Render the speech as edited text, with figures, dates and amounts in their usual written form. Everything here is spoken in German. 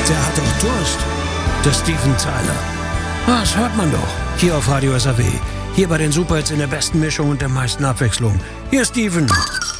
Der hat doch Durst. Der Steven Tyler. Das hört man doch. Hier auf Radio SAW. Hier bei den Superhits in der besten Mischung und der meisten Abwechslung. Hier ist Steven.